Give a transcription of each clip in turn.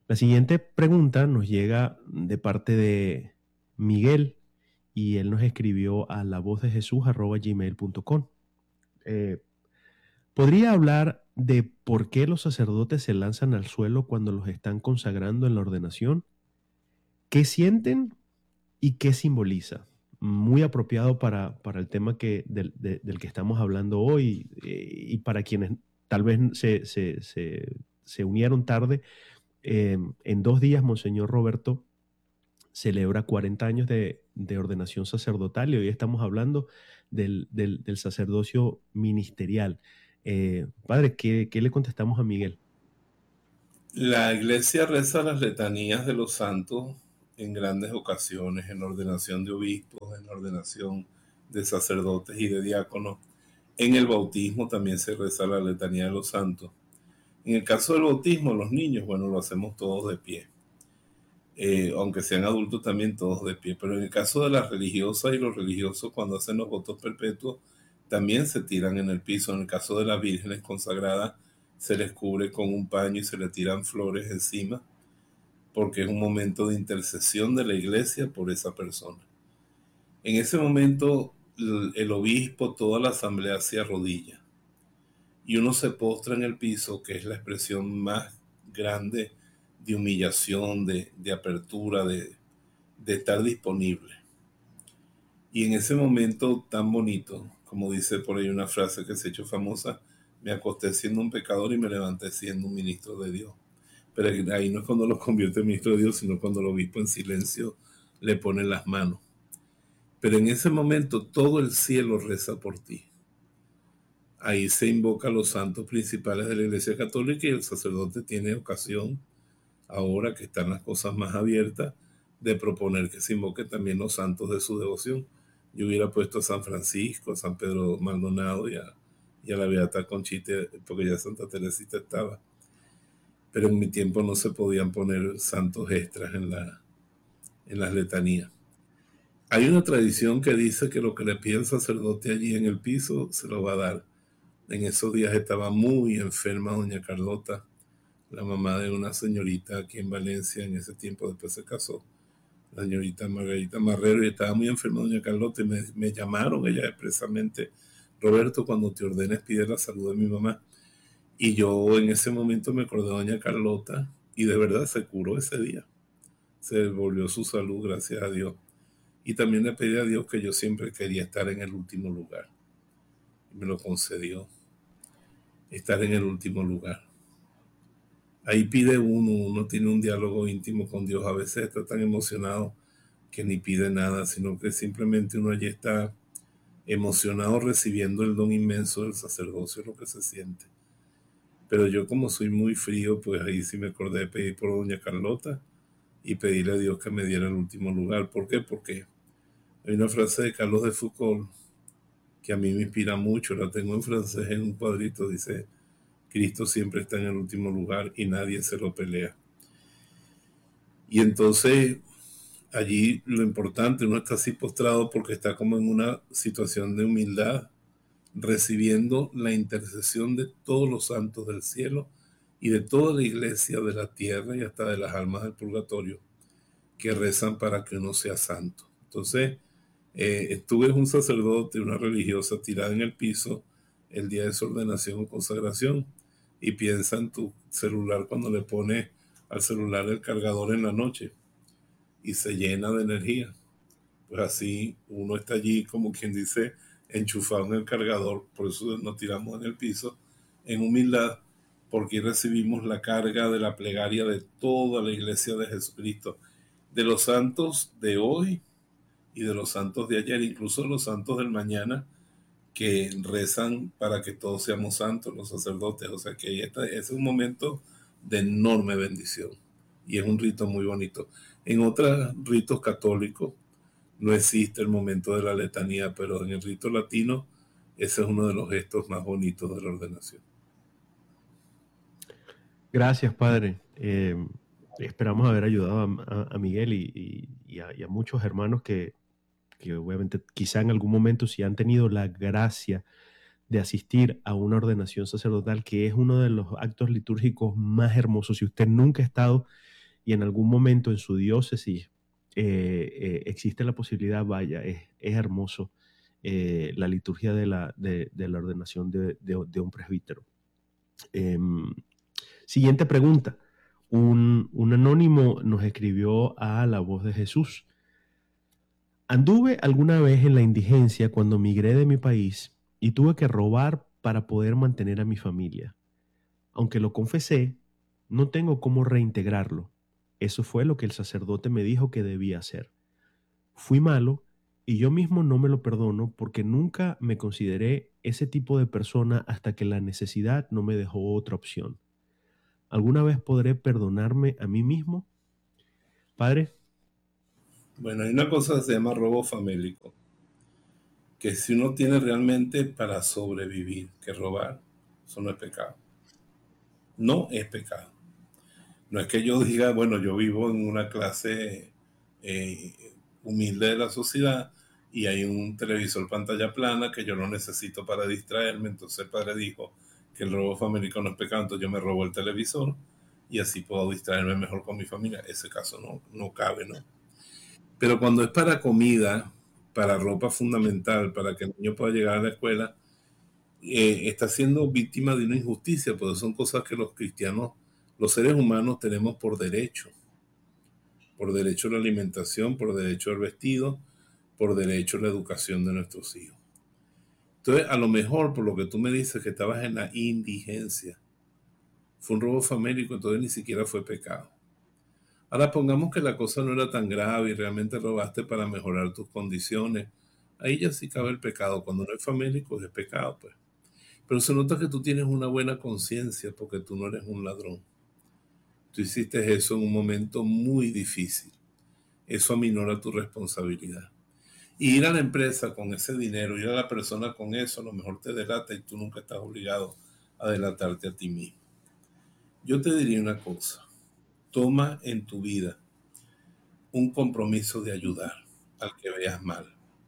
La siguiente pregunta nos llega de parte de Miguel y él nos escribió a lavozdejesús@gmail.com. Eh, ¿Podría hablar de por qué los sacerdotes se lanzan al suelo cuando los están consagrando en la ordenación? ¿Qué sienten y qué simboliza? Muy apropiado para el tema del que estamos hablando hoy, y para quienes tal vez se unieron tarde. En 2 días, Monseñor Roberto celebra 40 años de ordenación sacerdotal y hoy estamos hablando del sacerdocio ministerial. Padre, ¿qué le contestamos a Miguel? La iglesia reza las letanías de los santos en grandes ocasiones, en la ordenación de obispos, en la ordenación de sacerdotes y de diáconos. En el bautismo también se reza la letanía de los santos. En el caso del bautismo, los niños, bueno, lo hacemos todos de pie. Aunque sean adultos también todos de pie. Pero en el caso de las religiosas y los religiosos, cuando hacen los votos perpetuos, también se tiran en el piso. En el caso de las vírgenes consagradas, se les cubre con un paño y se le tiran flores encima, porque es un momento de intercesión de la iglesia por esa persona. En ese momento, el obispo, toda la asamblea se arrodilla y uno se postra en el piso, que es la expresión más grande de humillación, de apertura, de estar disponible. Y en ese momento tan bonito, como dice por ahí una frase que se ha hecho famosa, me acosté siendo un pecador y me levanté siendo un ministro de Dios. Pero ahí no es cuando lo convierte en ministro de Dios, sino cuando el obispo en silencio le pone las manos. Pero en ese momento todo el cielo reza por ti. Ahí se invoca a los santos principales de la Iglesia Católica y el sacerdote tiene ocasión, ahora que están las cosas más abiertas, de proponer que se invoque también los santos de su devoción. Yo hubiera puesto a San Francisco, a San Pedro Maldonado y a la Beata Conchita, porque ya Santa Teresita estaba. Pero en mi tiempo no se podían poner santos extras en las letanías. Hay una tradición que dice que lo que le pide el sacerdote allí en el piso se lo va a dar. En esos días estaba muy enferma doña Carlota, la mamá de una señorita aquí en Valencia, en ese tiempo después se casó, la señorita Margarita Marrero, y estaba muy enferma doña Carlota y me llamaron ella expresamente: Roberto, cuando te ordenes pide la salud de mi mamá. Y yo en ese momento me acordé de doña Carlota y de verdad se curó ese día, se devolvió su salud, gracias a Dios. Y también le pedí a Dios que yo siempre quería estar en el último lugar y me lo concedió, estar en el último lugar. Ahí pide uno tiene un diálogo íntimo con Dios. A veces está tan emocionado que ni pide nada, sino que simplemente uno allí está emocionado recibiendo el don inmenso del sacerdocio, lo que se siente. Pero yo, como soy muy frío, pues ahí sí me acordé de pedir por doña Carlota y pedirle a Dios que me diera el último lugar. ¿Por qué? Porque hay una frase de Carlos de Foucault que a mí me inspira mucho, la tengo en francés en un cuadrito, dice: Cristo siempre está en el último lugar y nadie se lo pelea. Y entonces allí lo importante, uno está así postrado porque está como en una situación de humildad, recibiendo la intercesión de todos los santos del cielo y de toda la iglesia de la tierra y hasta de las almas del purgatorio, que rezan para que uno sea santo. Entonces, tú ves un sacerdote, una religiosa tirada en el piso el día de su ordenación o consagración y piensa en tu celular cuando le pones al celular el cargador en la noche y se llena de energía. Pues así uno está allí, como quien dice, enchufado en el cargador. Por eso nos tiramos en el piso en humildad, porque recibimos la carga de la plegaria de toda la iglesia de Jesucristo, de los santos de hoy y de los santos de ayer, incluso los santos del mañana, que rezan para que todos seamos santos, los sacerdotes. O sea que es un momento de enorme bendición y es un rito muy bonito. En otros ritos católicos no existe el momento de la letanía, pero en el rito latino ese es uno de los gestos más bonitos de la ordenación. Gracias, Padre. Esperamos haber ayudado a Miguel y a muchos hermanos que obviamente quizá en algún momento, si han tenido la gracia de asistir a una ordenación sacerdotal, que es uno de los actos litúrgicos más hermosos. Si usted nunca ha estado y en algún momento en su diócesis existe la posibilidad, vaya, es hermoso la liturgia de la ordenación de un presbítero. Siguiente pregunta. Un anónimo nos escribió a La Voz de Jesús. Anduve alguna vez en la indigencia cuando migré de mi país y tuve que robar para poder mantener a mi familia. Aunque lo confesé, no tengo cómo reintegrarlo. Eso fue lo que el sacerdote me dijo que debía hacer. Fui malo y yo mismo no me lo perdono porque nunca me consideré ese tipo de persona hasta que la necesidad no me dejó otra opción. ¿Alguna vez podré perdonarme a mí mismo? Padre. Bueno, hay una cosa que se llama robo famélico, que si uno tiene realmente para sobrevivir que robar, eso no es pecado. No es pecado. No es que yo diga, bueno, yo vivo en una clase eh, humilde de la sociedad y hay un televisor pantalla plana que yo no necesito para distraerme. Entonces el padre dijo que el robo famélico no es pecado, entonces yo me robo el televisor y así puedo distraerme mejor con mi familia. Ese caso no cabe, ¿no? Pero cuando es para comida, para ropa fundamental, para que el niño pueda llegar a la escuela, está siendo víctima de una injusticia, porque son cosas que los cristianos, los seres humanos tenemos por derecho a la alimentación, por derecho al vestido, por derecho a la educación de nuestros hijos. Entonces, a lo mejor, por lo que tú me dices, que estabas en la indigencia, fue un robo famélico, entonces ni siquiera fue pecado. Ahora pongamos que la cosa no era tan grave y realmente robaste para mejorar tus condiciones. Ahí ya sí cabe el pecado. Cuando no es famélico es pecado, pues. Pero se nota que tú tienes una buena conciencia porque tú no eres un ladrón. Tú hiciste eso en un momento muy difícil. Eso aminora tu responsabilidad. Y ir a la empresa con ese dinero, ir a la persona con eso, a lo mejor te delata y tú nunca estás obligado a delatarte a ti mismo. Yo te diría una cosa. Toma en tu vida un compromiso de ayudar al que veas mal.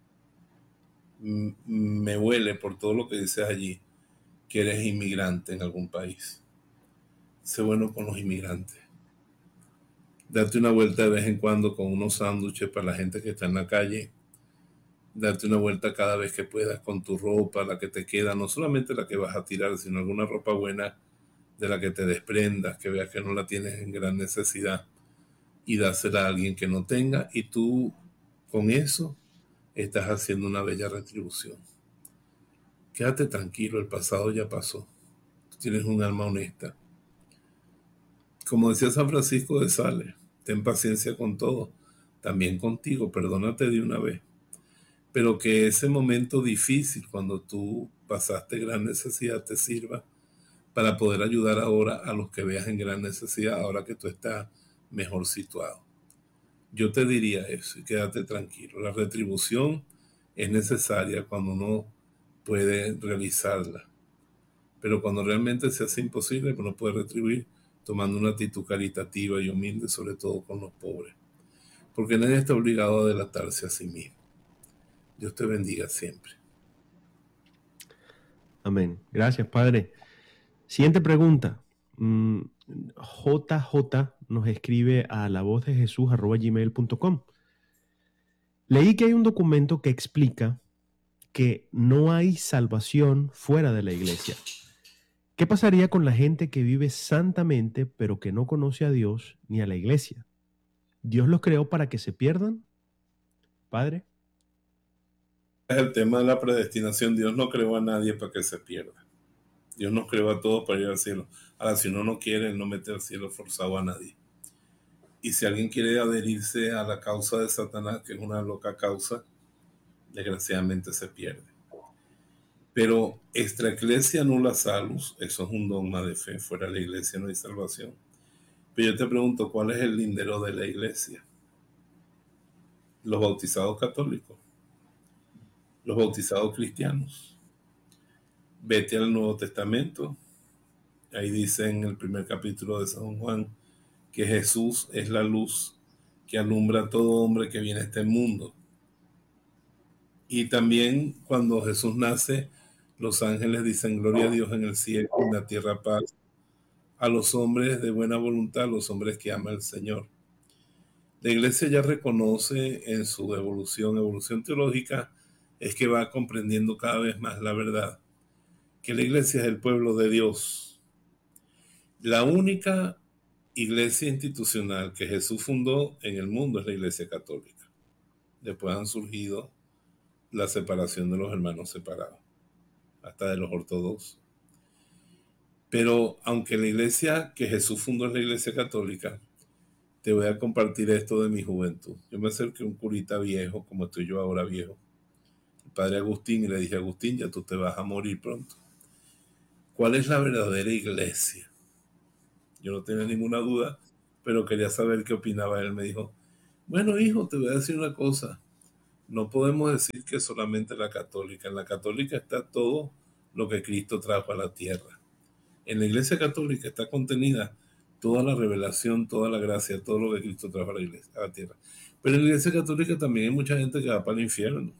Me huele por todo lo que dices allí que eres inmigrante en algún país. Sé bueno con los inmigrantes. Date una vuelta de vez en cuando con unos sándwiches para la gente que está en la calle. Date una vuelta cada vez que puedas con tu ropa, la que te queda, no solamente la que vas a tirar, sino alguna ropa buena de la que te desprendas, que veas que no la tienes en gran necesidad y dásela a alguien que no tenga y tú con eso estás haciendo una bella retribución. Quédate tranquilo, el pasado ya pasó. Tú tienes un alma honesta. Como decía San Francisco de Sales, ten paciencia con todo, también contigo, perdónate de una vez. Pero que ese momento difícil, cuando tú pasaste gran necesidad, te sirva para poder ayudar ahora a los que veas en gran necesidad, ahora que tú estás mejor situado. Yo te diría eso y quédate tranquilo. La retribución es necesaria cuando uno puede realizarla. Pero cuando realmente se hace imposible, uno puede retribuir tomando una actitud caritativa y humilde, sobre todo con los pobres. Porque nadie está obligado a delatarse a sí mismo. Dios te bendiga siempre. Amén. Gracias, Padre. Siguiente pregunta. JJ nos escribe a lavozdejesús@gmail.com. Leí que hay un documento que explica que no hay salvación fuera de la iglesia. ¿Qué pasaría con la gente que vive santamente pero que no conoce a Dios ni a la iglesia? ¿Dios los creó para que se pierdan? Padre. Es el tema de la predestinación. Dios no creó a nadie para que se pierda. Dios nos creó a todos para ir al cielo. Ahora, si uno no quiere, Él no mete al cielo forzado a nadie. Y si alguien quiere adherirse a la causa de Satanás, que es una loca causa, desgraciadamente se pierde. Pero extra ecclesia nulla salus, eso es un dogma de fe, fuera de la iglesia no hay salvación. Pero yo te pregunto, ¿cuál es el lindero de la iglesia? Los bautizados católicos, los bautizados cristianos. Vete al Nuevo Testamento, ahí dice en el primer capítulo de San Juan que Jesús es la luz que alumbra a todo hombre que viene a este mundo. Y también cuando Jesús nace, los ángeles dicen gloria a Dios en el cielo y en la tierra paz a los hombres de buena voluntad, a los hombres que ama el Señor. La iglesia ya reconoce en su evolución teológica, es que va comprendiendo cada vez más la verdad, que la iglesia es el pueblo de Dios. La única iglesia institucional que Jesús fundó en el mundo es la iglesia católica. Después han surgido la separación de los hermanos separados, hasta de los ortodoxos. Pero aunque la iglesia que Jesús fundó es la iglesia católica, te voy a compartir esto de mi juventud. Yo me acerqué a un curita viejo, como estoy yo ahora viejo, el padre Agustín, y le dije: Agustín, ya tú te vas a morir pronto. ¿Cuál es la verdadera iglesia? Yo no tenía ninguna duda, pero quería saber qué opinaba él. Me dijo: bueno, hijo, te voy a decir una cosa. No podemos decir que solamente la católica. En la católica está todo lo que Cristo trajo a la tierra. En la iglesia católica está contenida toda la revelación, toda la gracia, todo lo que Cristo trajo a la iglesia, a la tierra. Pero en la iglesia católica también hay mucha gente que va para el infierno.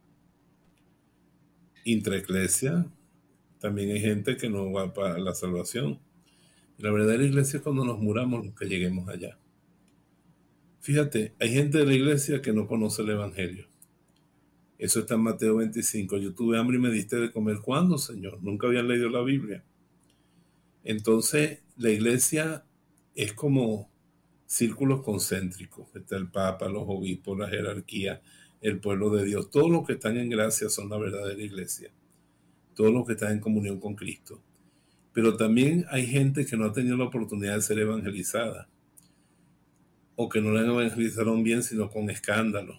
Intraeclesia, también hay gente que no va para la salvación. La verdadera iglesia es cuando nos muramos los que lleguemos allá. Fíjate, hay gente de la iglesia que no conoce el evangelio. Eso está en Mateo 25. Yo tuve hambre y me diste de comer. ¿Cuándo, Señor? Nunca habían leído la Biblia. Entonces, la iglesia es como círculos concéntricos. Está el Papa, los obispos, la jerarquía, el pueblo de Dios. Todos los que están en gracia son la verdadera iglesia. Todos los que están en comunión con Cristo. Pero también hay gente que no ha tenido la oportunidad de ser evangelizada, o que no la evangelizaron bien, sino con escándalo,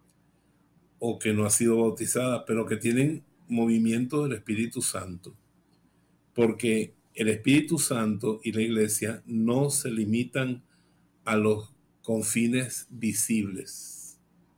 o que no ha sido bautizada, pero que tienen movimiento del Espíritu Santo. Porque el Espíritu Santo y la iglesia no se limitan a los confines visibles.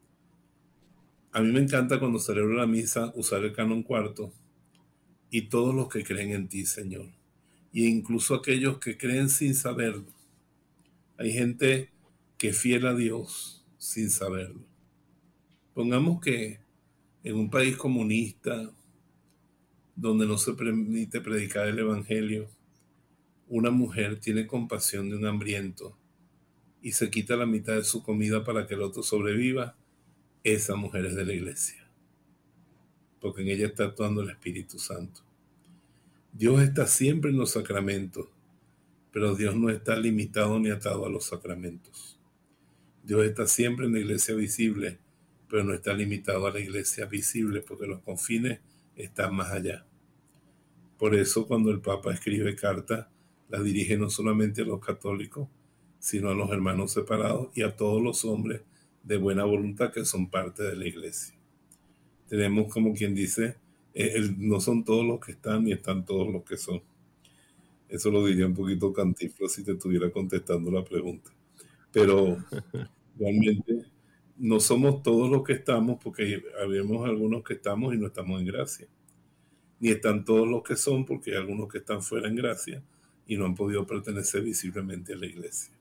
A mí me encanta cuando celebro la misa usar el canon cuarto y todos los que creen en ti, Señor. Y incluso aquellos que creen sin saberlo. Hay gente que es fiel a Dios sin saberlo. Pongamos que en un país comunista, donde no se permite predicar el evangelio, una mujer tiene compasión de un hambriento y se quita la mitad de su comida para que el otro sobreviva. Esa mujer es de la iglesia, porque en ella está actuando el Espíritu Santo. Dios está siempre en los sacramentos, pero Dios no está limitado ni atado a los sacramentos. Dios está siempre en la iglesia visible, pero no está limitado a la iglesia visible, porque los confines están más allá. Por eso cuando el Papa escribe cartas, las dirige no solamente a los católicos, sino a los hermanos separados y a todos los hombres de buena voluntad que son parte de la iglesia. Tenemos, como quien dice, no son todos los que están ni están todos los que son. Eso lo diría un poquito Cantinflas si te estuviera contestando la pregunta. Pero realmente no somos todos los que estamos, porque habemos algunos que estamos y no estamos en gracia. Ni están todos los que son, porque hay algunos que están fuera en gracia y no han podido pertenecer visiblemente a la iglesia.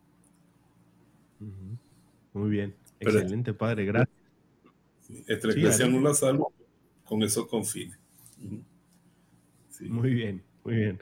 Muy bien, Pero excelente, padre, gracias. esta Sí, iglesia no adelante. la salvo con esos confines. Sí. Muy bien, muy bien.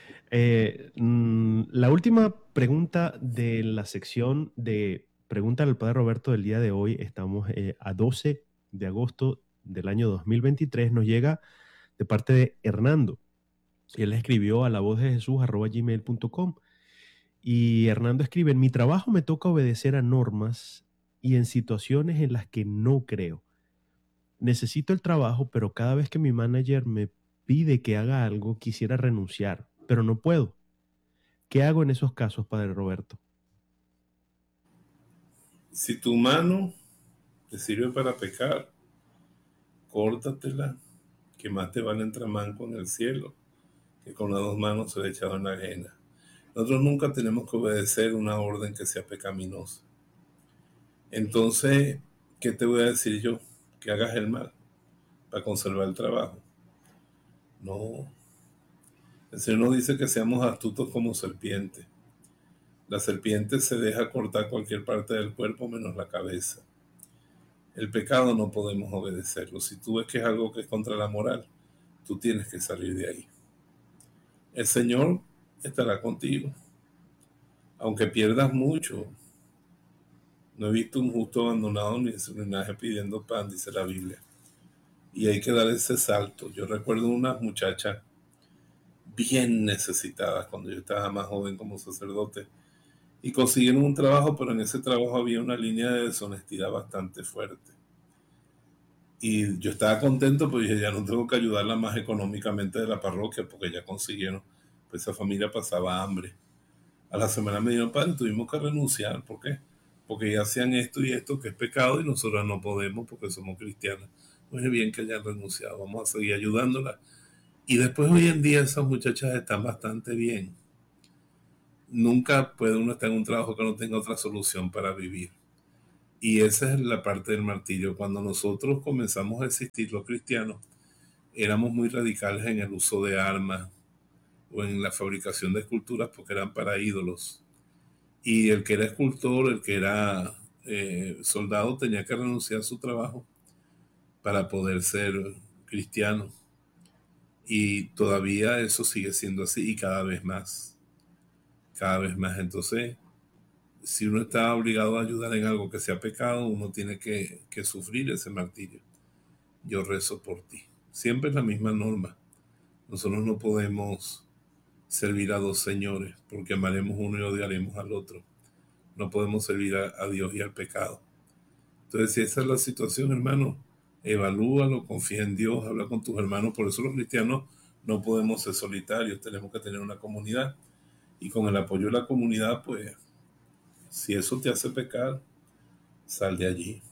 La última pregunta de la sección de Pregúntale al Padre Roberto del día de hoy, estamos a 12 de agosto del año 2023, nos llega de parte de Hernando. Él escribió a lavozdejesús@gmail.com y Hernando escribe: en mi trabajo me toca obedecer a normas y en situaciones en las que no creo. Necesito el trabajo, pero cada vez que mi manager me pide que haga algo, quisiera renunciar, pero no puedo. ¿Qué hago en esos casos, padre Roberto? Si tu mano te sirve para pecar, córtatela, que más te vale entramanco en el cielo que con las dos manos se le echado en la ajena. Nosotros nunca tenemos que obedecer una orden que sea pecaminosa. Entonces, ¿qué te voy a decir yo? Que hagas el mal para conservar el trabajo. No. El Señor nos dice que seamos astutos como serpientes. La serpiente se deja cortar cualquier parte del cuerpo menos la cabeza. El pecado no podemos obedecerlo. Si tú ves que es algo que es contra la moral, tú tienes que salir de ahí. El Señor estará contigo. aunque pierdas mucho. No he visto un justo abandonado ni en su linaje pidiendo pan, dice la Biblia. Y hay que dar ese salto. Yo recuerdo unas muchachas bien necesitadas cuando yo estaba más joven como sacerdote y consiguieron un trabajo, pero en ese trabajo había una línea de deshonestidad bastante fuerte. Y yo estaba contento porque dije, ya no tengo que ayudarla más económicamente de la parroquia porque ya consiguieron, pues esa familia pasaba hambre. A la semana me dijeron, padre, tuvimos que renunciar. ¿Por qué? Porque ya hacían esto y esto que es pecado y nosotros no podemos porque somos cristianas. Pues es bien que hayan renunciado, vamos a seguir ayudándola. Y después hoy en día esas muchachas están bastante bien. Nunca puede uno estar en un trabajo que no tenga otra solución para vivir. Y esa es la parte del martirio. Cuando nosotros comenzamos a existir los cristianos, éramos muy radicales en el uso de armas o en la fabricación de esculturas porque eran para ídolos. Y el que era escultor, el que era soldado, tenía que renunciar a su trabajo para poder ser cristiano. Y todavía eso sigue siendo así y cada vez más. Cada vez más. Entonces, si uno está obligado a ayudar en algo que sea pecado, uno tiene que sufrir ese martirio. Yo rezo por ti. Siempre es la misma norma. Nosotros no podemos servir a dos señores porque amaremos uno y odiaremos al otro. No podemos servir a Dios y al pecado. Entonces, si esa es la situación, hermano, evalúalo, confía en Dios, habla con tus hermanos. Por eso los cristianos no podemos ser solitarios, tenemos que tener una comunidad. Y con el apoyo de la comunidad, pues, si eso te hace pecar, sal de allí.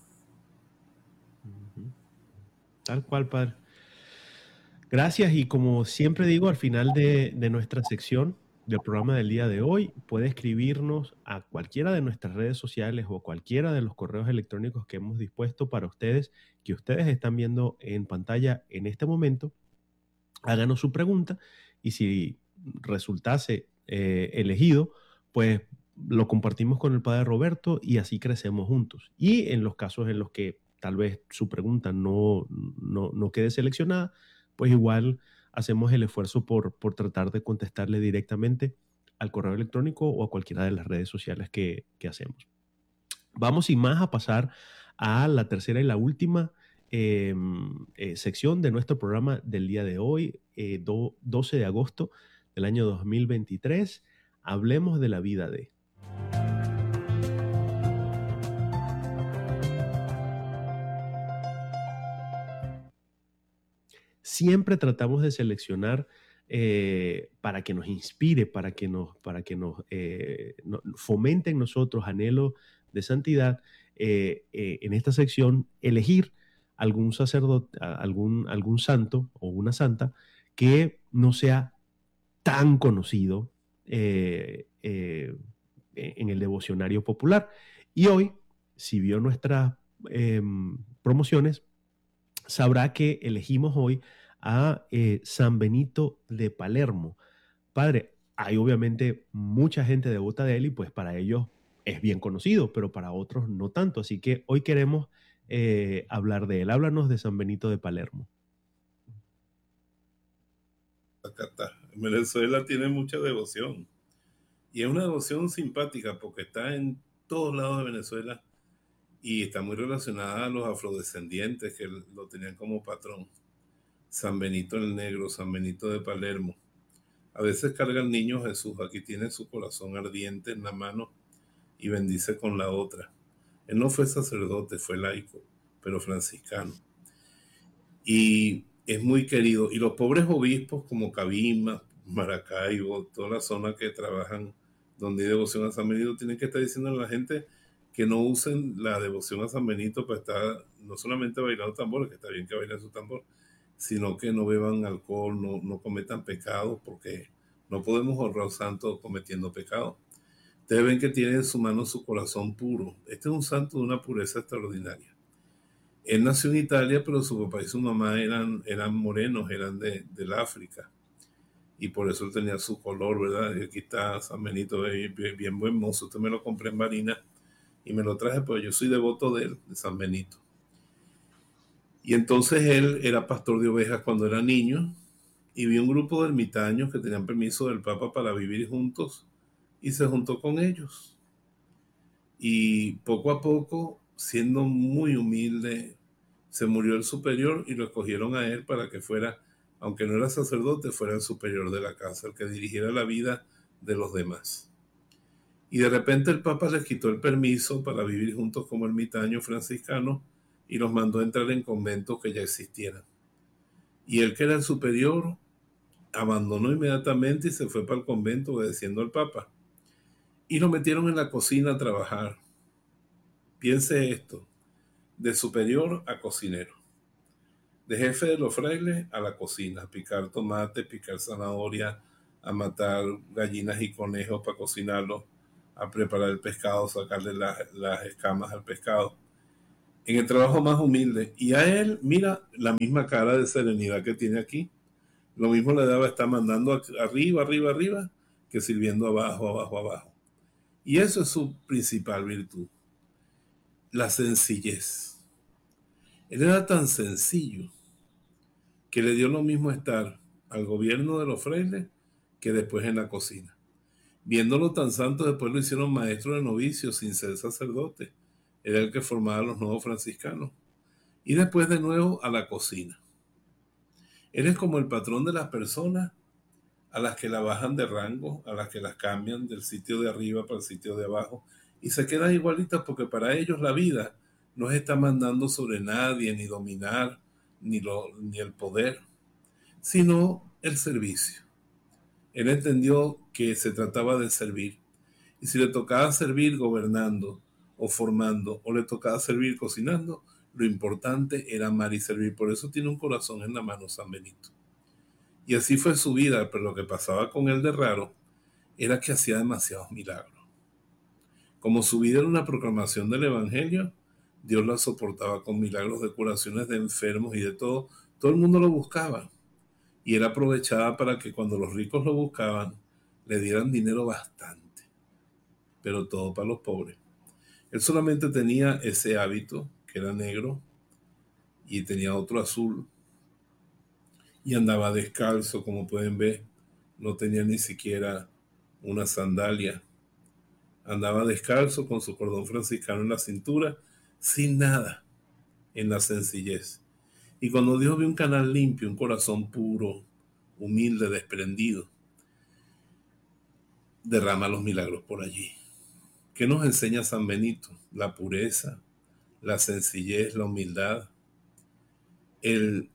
Tal cual, padre. Gracias, y como siempre digo, al final de nuestra sección del programa del día de hoy, puede escribirnos a cualquiera de nuestras redes sociales o cualquiera de los correos electrónicos que hemos dispuesto para ustedes, que ustedes están viendo en pantalla en este momento. Háganos su pregunta y si resultase elegido, pues lo compartimos con el padre Roberto y así crecemos juntos. Y en los casos en los que tal vez su pregunta no quede seleccionada, pues igual hacemos el esfuerzo por tratar de contestarle directamente al correo electrónico o a cualquiera de las redes sociales que hacemos. Vamos sin más a pasar a la tercera y la última sección de nuestro programa del día de hoy, 12 de agosto del año 2023. Hablemos de la vida de... Siempre tratamos de seleccionar para que nos inspire, para que nos fomente en nosotros anhelo de santidad, en esta sección elegir algún sacerdote, algún santo o una santa que no sea tan conocido en el devocionario popular. Y hoy, si vio nuestras promociones, sabrá que elegimos hoy a San Benito de Palermo. Padre, hay obviamente mucha gente devota de él y pues para ellos es bien conocido, pero para otros no tanto. Así que hoy queremos hablar de él. Háblanos de San Benito de Palermo. Acá está. Venezuela tiene mucha devoción. Y es una devoción simpática porque está en todos lados de Venezuela y está muy relacionada a los afrodescendientes que lo tenían como patrón. San Benito el Negro, San Benito de Palermo. A veces carga el niño Jesús, aquí tiene su corazón ardiente en la mano y bendice con la otra. Él no fue sacerdote, fue laico, pero franciscano. Y es muy querido. Y los pobres obispos como Cabima, Maracaibo, toda la zona que trabajan donde hay devoción a San Benito, tienen que estar diciendo a la gente que no usen la devoción a San Benito para estar no solamente bailando tambores, que está bien que bailen su tambor, sino que no beban alcohol, no cometan pecados, porque no podemos honrar a santos cometiendo pecados. Ustedes ven que tiene en su mano su corazón puro. Este es un santo de una pureza extraordinaria. Él nació en Italia, pero su papá y su mamá eran morenos, eran del África. Y por eso él tenía su color, ¿verdad? Y aquí está San Benito, bien buen mozo. Usted me lo compré en Marina y me lo traje, pues yo soy devoto de él, de San Benito. Y entonces él era pastor de ovejas cuando era niño y vi un grupo de ermitaños que tenían permiso del Papa para vivir juntos y se juntó con ellos. Y poco a poco, siendo muy humilde, se murió el superior y lo escogieron a él para que fuera, aunque no era sacerdote, fuera el superior de la casa, el que dirigiera la vida de los demás. Y de repente el Papa les quitó el permiso para vivir juntos como ermitaños franciscanos y los mandó a entrar en conventos que ya existieran. Y el que era el superior abandonó inmediatamente y se fue para el convento obedeciendo al Papa. Y lo metieron en la cocina a trabajar. Piense esto, de superior a cocinero. De jefe de los frailes a la cocina, a picar tomate, picar zanahoria, a matar gallinas y conejos para cocinarlos, a preparar el pescado, sacarle las escamas al pescado. En el trabajo más humilde. Y a él, mira, la misma cara de serenidad que tiene aquí. Lo mismo le daba estar mandando arriba, arriba, arriba, que sirviendo abajo, abajo, abajo. Y eso es su principal virtud, la sencillez. Él era tan sencillo que le dio lo mismo estar al gobierno de los frailes que después en la cocina. Viéndolo tan santo, después lo hicieron maestro de novicios sin ser sacerdote. Era el que formaba a los nuevos franciscanos. Y después de nuevo a la cocina. Él es como el patrón de las personas a las que la bajan de rango, a las que las cambian del sitio de arriba para el sitio de abajo y se quedan igualitas porque para ellos la vida no está mandando sobre nadie, ni dominar, ni el poder, sino el servicio. Él entendió que se trataba de servir y si le tocaba servir gobernando o formando o le tocaba servir cocinando, lo importante era amar y servir. Por eso tiene un corazón en la mano San Benito. Y así fue su vida, pero lo que pasaba con él de raro era que hacía demasiados milagros. Como su vida era una proclamación del Evangelio, Dios la soportaba con milagros de curaciones de enfermos y de todo. Todo el mundo lo buscaba. Y él aprovechaba para que cuando los ricos lo buscaban, le dieran dinero bastante. Pero todo para los pobres. Él solamente tenía ese hábito, que era negro, y tenía otro azul. Y andaba descalzo, como pueden ver. No tenía ni siquiera una sandalia. Andaba descalzo con su cordón franciscano en la cintura, sin nada, en la sencillez. Y cuando Dios ve un canal limpio, un corazón puro, humilde, desprendido, derrama los milagros por allí. ¿Qué nos enseña San Benito? La pureza, la sencillez, la humildad. El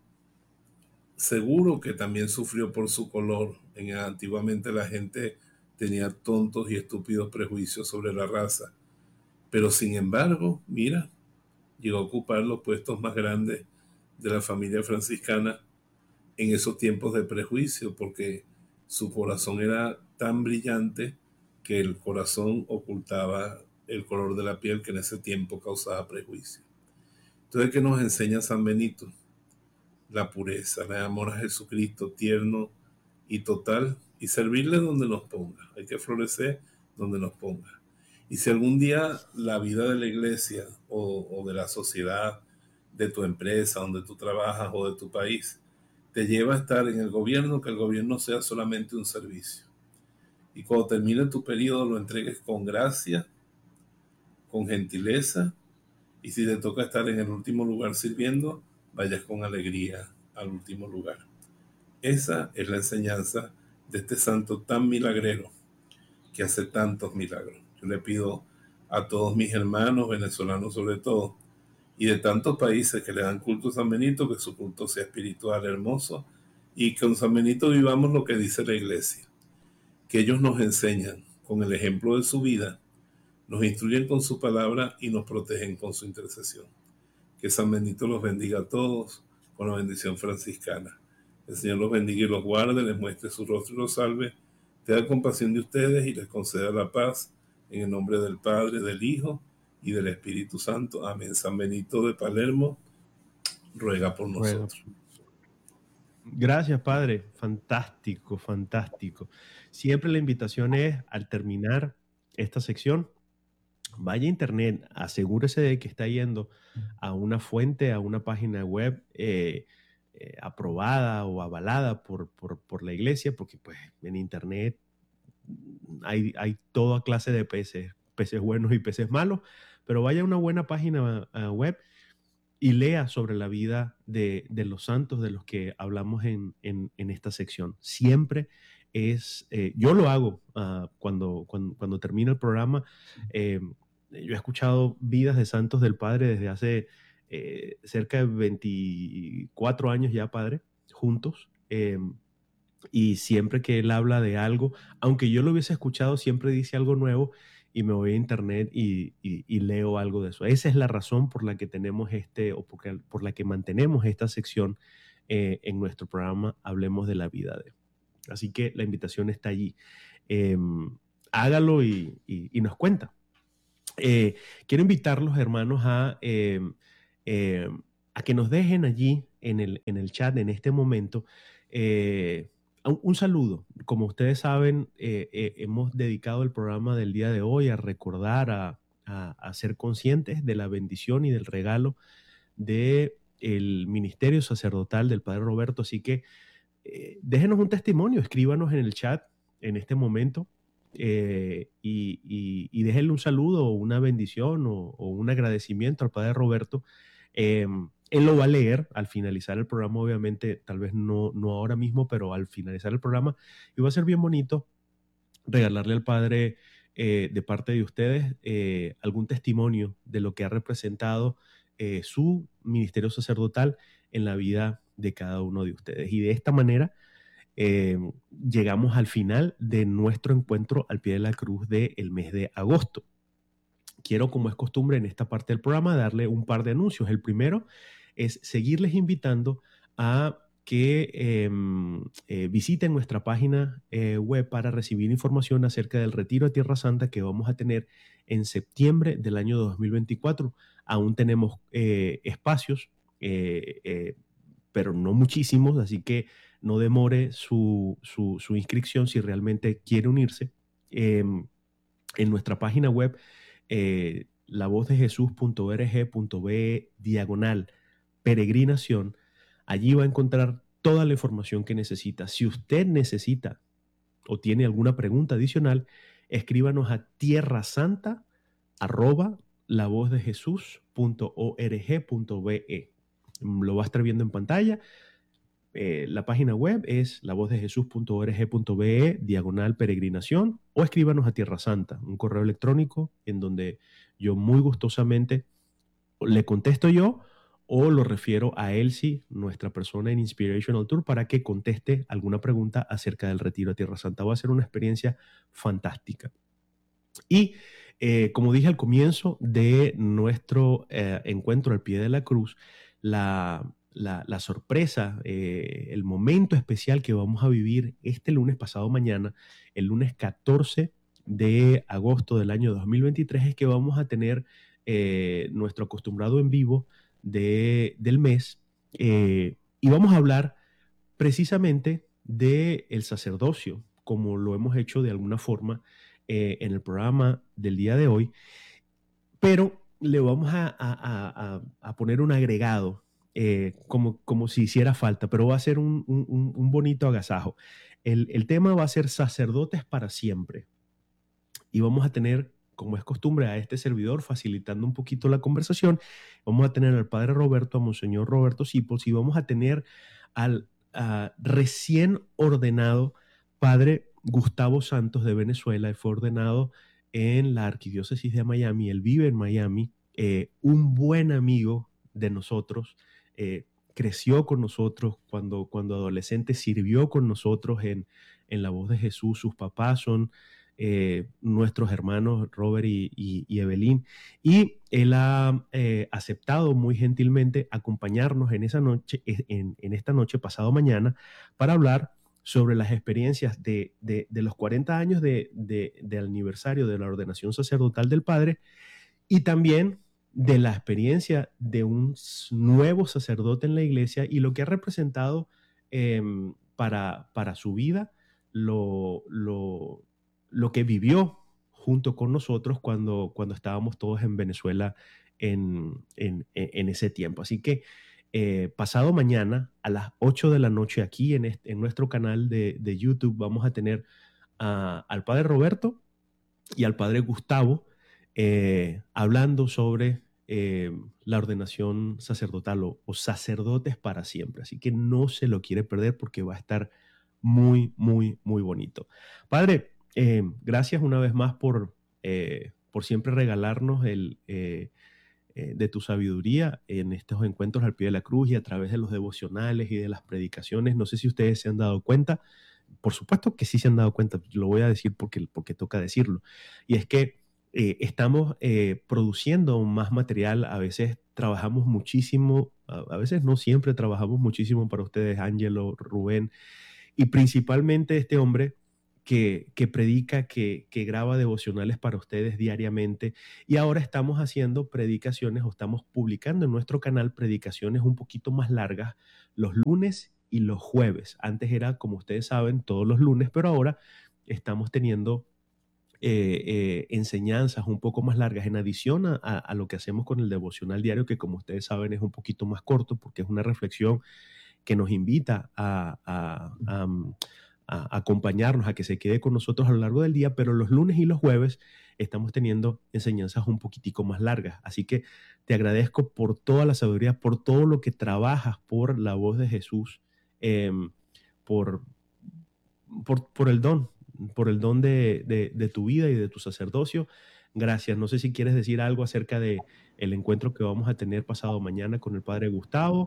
seguro que también sufrió por su color. Antiguamente la gente tenía tontos y estúpidos prejuicios sobre la raza. Pero sin embargo, mira, llegó a ocupar los puestos más grandes de la familia franciscana en esos tiempos de prejuicio, porque su corazón era tan brillante que el corazón ocultaba el color de la piel que en ese tiempo causaba prejuicio. Entonces, ¿qué nos enseña San Benito? La pureza, el amor a Jesucristo tierno y total, y servirle donde nos ponga. Hay que florecer donde nos ponga. Y si algún día la vida de la iglesia o de la sociedad, de tu empresa, donde tú trabajas o de tu país, te lleva a estar en el gobierno, que el gobierno sea solamente un servicio. Y cuando termine tu periodo lo entregues con gracia, con gentileza, y si te toca estar en el último lugar sirviendo, vayas con alegría al último lugar. Esa es la enseñanza de este santo tan milagrero que hace tantos milagros. Yo le pido a todos mis hermanos, venezolanos sobre todo, y de tantos países que le dan culto a San Benito, que su culto sea espiritual, hermoso, y que con San Benito vivamos lo que dice la iglesia, que ellos nos enseñan con el ejemplo de su vida, nos instruyen con su palabra y nos protegen con su intercesión. Que San Benito los bendiga a todos con la bendición franciscana. El Señor los bendiga y los guarde, les muestre su rostro y los salve, tenga compasión de ustedes y les conceda la paz, en el nombre del Padre, del Hijo y del Espíritu Santo. Amén. San Benito de Palermo ruega por Bueno, nosotros. gracias, padre. Fantástico, fantástico. Siempre la invitación es, al terminar esta sección, vaya a internet, asegúrese de que está yendo a una fuente, a una página web aprobada o avalada por la iglesia, porque pues en internet hay toda clase de peces buenos y peces malos, pero vaya a una buena página web y lea sobre la vida de los santos de los que hablamos en esta sección. Siempre yo lo hago cuando termina el programa. Yo he escuchado vidas de santos del Padre desde hace cerca de 24 años ya, Padre, juntos. Y siempre que él habla de algo, aunque yo lo hubiese escuchado, siempre dice algo nuevo y me voy a internet y leo algo de eso. Esa es la razón por la que tenemos por la que mantenemos esta sección en nuestro programa Hablemos de la Vida de. Así que la invitación está allí. Hágalo y nos cuenta. Quiero invitarlos, hermanos, a que nos dejen allí en el chat en este momento un saludo. Como ustedes saben, hemos dedicado el programa del día de hoy a recordar, a ser conscientes de la bendición y del regalo del ministerio sacerdotal del Padre Roberto. Así que déjenos un testimonio, escríbanos en el chat en este momento y déjenle un saludo o una bendición o un agradecimiento al Padre Roberto. Él lo va a leer al finalizar el programa, obviamente, tal vez no ahora mismo, pero al finalizar el programa, y va a ser bien bonito regalarle al Padre de parte de ustedes algún testimonio de lo que ha representado su ministerio sacerdotal en la vida de cada uno de ustedes. Y de esta manera llegamos al final de nuestro encuentro al pie de la cruz del mes de agosto. Quiero, como es costumbre en esta parte del programa, darle un par de anuncios. El primero es seguirles invitando a que visiten nuestra página web para recibir información acerca del retiro a Tierra Santa que vamos a tener en septiembre del año 2024. Aún tenemos espacios, pero no muchísimos, así que no demore su inscripción si realmente quiere unirse. En nuestra página web, lavozdejesus.org.be/peregrinación, allí va a encontrar toda la información que necesita. Si usted necesita o tiene alguna pregunta adicional, escríbanos a tierrasanta@lavozdejesus.org.be. Lo va a estar viendo en pantalla. La página web es lavozdejesus.org.be/peregrinación o escríbanos a Tierra Santa, un correo electrónico en donde yo muy gustosamente le contesto yo o lo refiero a Elsie, nuestra persona en Inspirational Tour, para que conteste alguna pregunta acerca del retiro a Tierra Santa. Va a ser una experiencia fantástica. Y como dije al comienzo de nuestro encuentro al pie de la cruz, la sorpresa, el momento especial que vamos a vivir este lunes pasado mañana, el lunes 14 de agosto del año 2023, es que vamos a tener nuestro acostumbrado en vivo del mes y vamos a hablar precisamente del sacerdocio, como lo hemos hecho de alguna forma en el programa del día de hoy, pero le vamos a poner un agregado como si hiciera falta, pero va a ser un bonito agasajo. El tema va a ser sacerdotes para siempre y vamos a tener, como es costumbre, a este servidor facilitando un poquito la conversación. Vamos a tener al Padre Roberto, a Monseñor Roberto Sipols, y vamos a tener al recién ordenado Padre Gustavo Santos de Venezuela. Él fue ordenado en la Arquidiócesis de Miami. Él vive en Miami, un buen amigo de nosotros. Creció con nosotros cuando adolescente, sirvió con nosotros en La Voz de Jesús. Sus papás son nuestros hermanos Robert y Evelyn, y él ha aceptado muy gentilmente acompañarnos en esa noche, en esta noche pasado mañana, para hablar sobre las experiencias de los 40 años del aniversario de la ordenación sacerdotal del Padre, y también de la experiencia de un nuevo sacerdote en la iglesia y lo que ha representado para su vida, lo que vivió junto con nosotros cuando estábamos todos en Venezuela en ese tiempo. Así que pasado mañana a las 8 de la noche aquí en nuestro canal de YouTube vamos a tener al padre Roberto y al padre Gustavo hablando sobre la ordenación sacerdotal o sacerdotes para siempre. Así que no se lo quiere perder porque va a estar muy, muy, muy bonito. Padre, gracias una vez más por siempre regalarnos de tu sabiduría en estos encuentros al pie de la cruz y a través de los devocionales y de las predicaciones. No sé si ustedes se han dado cuenta, por supuesto que sí se han dado cuenta, lo voy a decir porque toca decirlo, y es que estamos produciendo más material, a veces trabajamos muchísimo, a veces no siempre trabajamos muchísimo para ustedes, Ángelo, Rubén, y principalmente este hombre que predica, que graba devocionales para ustedes diariamente. Y ahora estamos haciendo predicaciones o estamos publicando en nuestro canal predicaciones un poquito más largas los lunes y los jueves. Antes era, como ustedes saben, todos los lunes, pero ahora estamos teniendo enseñanzas un poco más largas en adición a lo que hacemos con el devocional diario, que como ustedes saben es un poquito más corto porque es una reflexión que nos invita a acompañarnos, a que se quede con nosotros a lo largo del día, pero los lunes y los jueves estamos teniendo enseñanzas un poquitico más largas. Así que te agradezco por toda la sabiduría, por todo lo que trabajas por la voz de Jesús, eh, por, por por el don de tu vida y de tu sacerdocio. Gracias. No sé si quieres decir algo acerca de el encuentro que vamos a tener pasado mañana con el padre Gustavo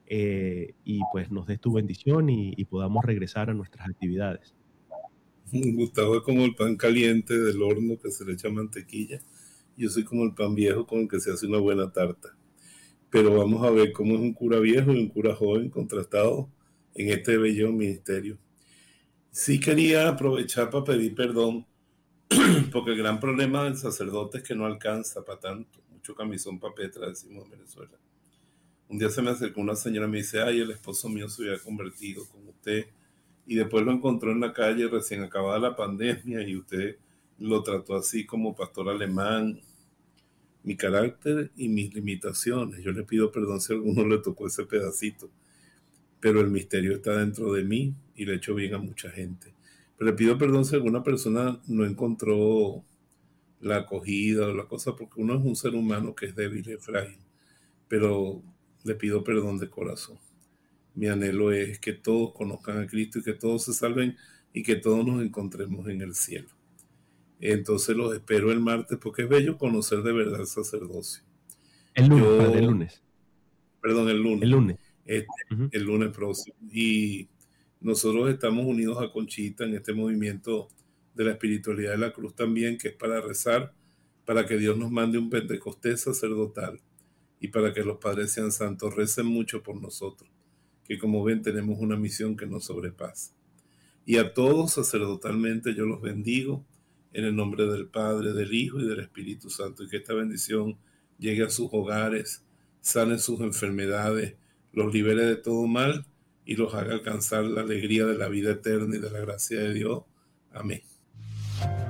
y pues nos des tu bendición y podamos regresar a nuestras actividades. Gustavo es como el pan caliente del horno que se le echa mantequilla. Yo soy como el pan viejo con el que se hace una buena tarta. Pero vamos a ver cómo es un cura viejo y un cura joven contrastado en este bello ministerio. Sí quería aprovechar para pedir perdón, porque el gran problema del sacerdote es que no alcanza para tanto. Mucho camisón para Petra, decimos en Venezuela. Un día se me acercó una señora y me dice, ay, el esposo mío se había convertido con usted. Y después lo encontró en la calle recién acabada la pandemia y usted lo trató así como pastor alemán. Mi carácter y mis limitaciones. Yo le pido perdón si a alguno le tocó ese pedacito, pero el misterio está dentro de mí y le he hecho bien a mucha gente. Pero le pido perdón si alguna persona no encontró la acogida o la cosa, porque uno es un ser humano que es débil y frágil, pero le pido perdón de corazón. Mi anhelo es que todos conozcan a Cristo y que todos se salven y que todos nos encontremos en el cielo. Entonces los espero el martes porque es bello conocer de verdad el sacerdocio. El lunes, padre, el Yo, lunes. perdón, el El lunes, lunes. este, Ujú. el lunes próximo. Y nosotros estamos unidos a Conchita en este movimiento de la espiritualidad de la cruz también, que es para rezar, para que Dios nos mande un Pentecostés sacerdotal y para que los padres sean santos. Recen mucho por nosotros, que como ven tenemos una misión que nos sobrepasa. Y a todos sacerdotalmente yo los bendigo en el nombre del Padre, del Hijo y del Espíritu Santo, y que esta bendición llegue a sus hogares, sane sus enfermedades, los libere de todo mal y los haga alcanzar la alegría de la vida eterna y de la gracia de Dios. Amén.